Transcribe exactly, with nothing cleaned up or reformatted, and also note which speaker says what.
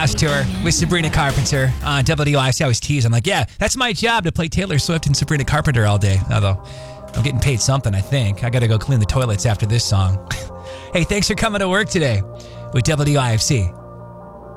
Speaker 1: House Tour with Sabrina Carpenter on W I F C. I always tease. I'm like, yeah, that's my job to play Taylor Swift and Sabrina Carpenter all day. Although I'm getting paid something, I think. I got to go clean the toilets after this song. Hey, thanks for coming to work today with W I F C.